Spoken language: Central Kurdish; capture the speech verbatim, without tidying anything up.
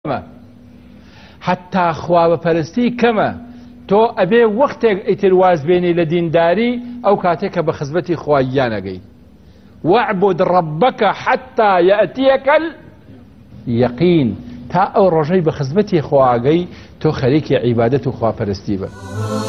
حتى خوا بپەرستی کەمە تۆ ئەبێ وەختێک ئیتر واز بێنی لە دینداری ئەو کاتێک کە بە خزمەتی خواییان ئەگەی وەعبود ڕەبەکە حەتا یەئتیەکە اليەقین تا ئەو ڕۆژەی بە خزمەتی خوا ئەگەی تۆ خەریکی عیبادەت و خواپەرستی بە.